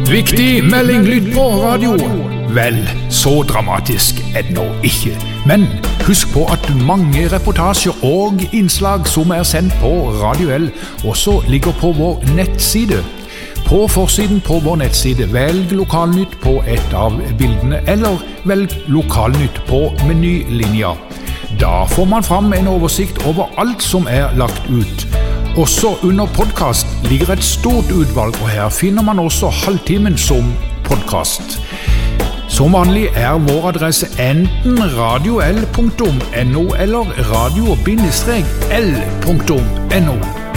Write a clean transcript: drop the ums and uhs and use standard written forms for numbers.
Viktig melding lyd på radio. Vel, så dramatisk det nå ikke. Men husk på at mange reportasjer og innslag som sendt på Radio L også ligger på vår nettside. På forsiden på vår nettside velg lokalnytt på et av bildene, eller velg lokalnytt på menylinja. Da får man fram en oversikt over alt som lagt ut. Også under podcast ligger et stort utvalg, og her finner man også halvtimen som podcast. Som vanlig vår adresse enten radiol.no eller radio-l.no.